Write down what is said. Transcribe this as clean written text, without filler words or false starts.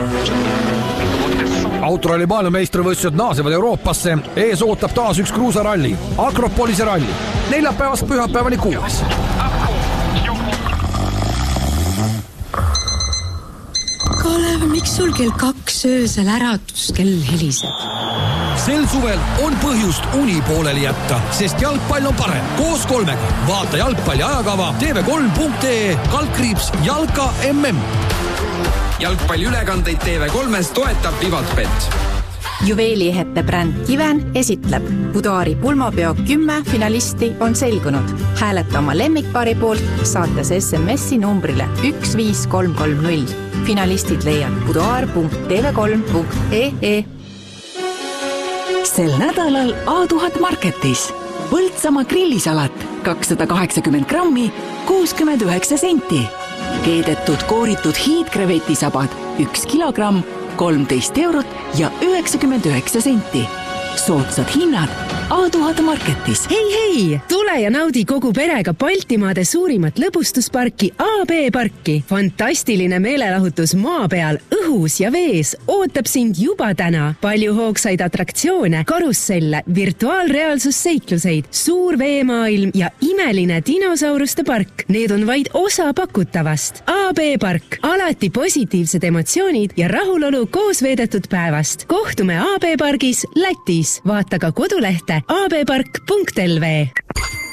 Autoralli maailmameistrivõistlused naasevad Euroopasse. Ees ootab taas üks kruusaralli, Akropolise ralli. Neljapäevast pühapäevani 6. Kalev, miks sul kell 2 öösel äratuskell heliseb? Sel suvel on põhjust uni pooleli jätta, sest jalgpall on parem. Koos 3-ga. Vaata jalgpalli ajakava tv3.ee /Jalka MM. Jalgpalliülekandeid TV3-s toetab Vivatbet. Juveeliehete bränd Kiven esitleb. Budaari pulmapeo 10 finalisti on selgunud. Hääleta oma lemmikpaari poolt, saates SMS-i numbrile 15330. Finalistid leiad budaar.tv3.ee. Sel nädalal A1000 Marketis. Põltsamaa grillisalat 280 grammi, 69 senti. Keedetud kooritud hiidkrevetisabad 1 kilogramm, 13 eurot ja 99 senti. Soodsad hinnad A1000 Marketis. Hei, tule ja naudi kogu perega Baltimaade suurimat lõbustusparki AB Parki. Fantastiline meelelahutus maa peal, õhus ja vees ootab sind juba täna. Palju hoogsaid atraktsioone, karusselle, virtuaalreaalsusseikluseid, suur veemaailm ja imeline dinosauruste park. Need on vaid osa pakutavast. AB Park, alati positiivsed emotsioonid ja rahulolu koos veedetud päevast. Kohtume AB Pargis Lätis. Vaata ka kodulehte abpark.lv.